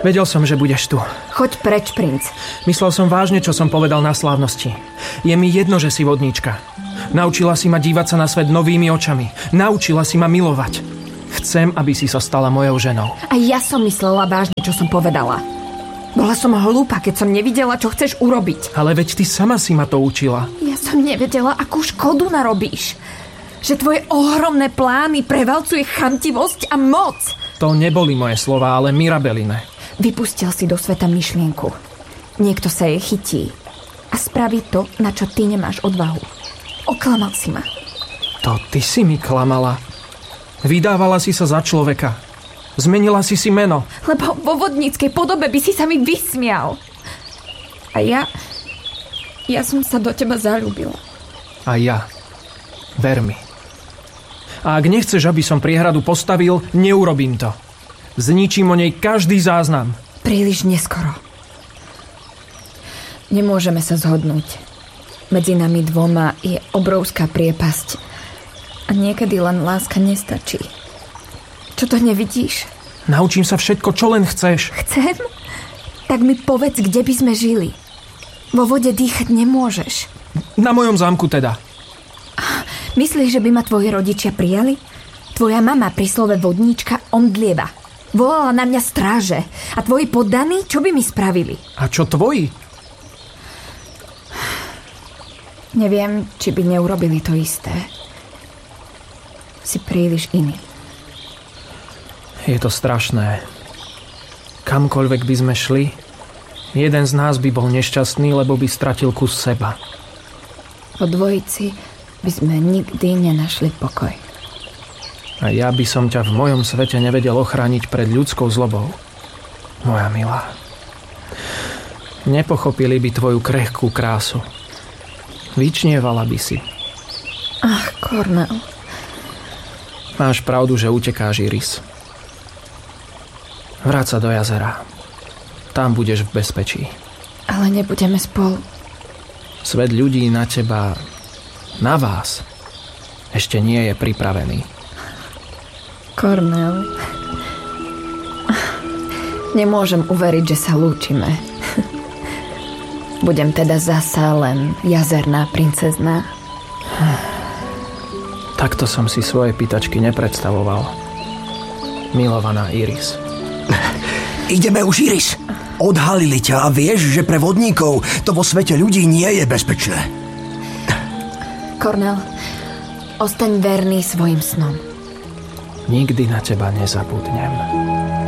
Vedel som, že budeš tu. Choď preč, princ. Myslel som vážne, čo som povedal na slávnosti. Je mi jedno, že si vodníčka. Naučila si ma dívať sa na svet novými očami. Naučila si ma milovať. Chcem, aby si sa stala mojou ženou. A ja som myslela vážne, čo som povedala. Bola som hlúpa, keď som nevidela, čo chceš urobiť. Ale veď ty sama si ma to učila. Ja som nevedela, akú škodu narobíš. Že tvoje ohromné plány prevalcuje chamtivosť a moc. To neboli moje slová, ale Mirabeline. Vypustil si do sveta myšlienku. Niekto sa jej chytí a spraví to, na čo ty nemáš odvahu. Oklamal si ma. To ty si mi klamala. Vydávala si sa za človeka. Zmenila si si meno. Lebo vo vodníckej podobe by si sa mi vysmial. A ja som sa do teba zaľúbila. A ja. Ver mi. A ak nechceš, aby som priehradu postavil, neurobím to. Zničím o nej každý záznam. Príliš neskoro. Nemôžeme sa zhodnúť. Medzi nami dvoma je obrovská priepasť. A niekedy len láska nestačí. Čo to nevidíš? Naučím sa všetko, čo len chceš. Chcem? Tak mi povedz, kde by sme žili. Vo vode dýchať nemôžeš. Na mojom zámku teda. Myslíš, že by ma tvoji rodičia prijali? Tvoja mama pri slove vodníčka omdlieva. Volala na mňa stráže. A tvoji poddaní, čo by mi spravili? A čo tvoji? Neviem, či by neurobili to isté. Si príliš iný. Je to strašné. Kamkoľvek by sme šli, jeden z nás by bol nešťastný, lebo by stratil kus seba. Po dvojici by sme nikdy nenašli pokoj. A ja by som ťa v mojom svete nevedel ochrániť pred ľudskou zlobou. Moja milá. Nepochopili by tvoju krehkú krásu. Vyčnievala by si. Ach, Cornel. Máš pravdu, že utekáš, Iris. Vráť sa do jazera. Tam budeš v bezpečí. Ale nebudeme spolu. Svet ľudí na teba, na vás, ešte nie je pripravený. Cornel. Nemôžem uveriť, že sa lúčime. Budem teda zasa len jazerná princezná. Takto som si svoje pýtačky nepredstavoval. Milovaná Iris. Ideme už, Iris. Odhalili ťa a vieš, že pre vodníkov to vo svete ľudí nie je bezpečné. Cornel, ostaň verný svojim snom. Nikdy na teba nezabudnem.